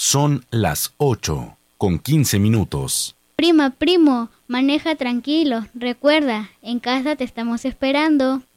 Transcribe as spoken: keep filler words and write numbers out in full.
Son las ocho con quince minutos. Prima, primo, maneja tranquilo. Recuerda, en casa te estamos esperando.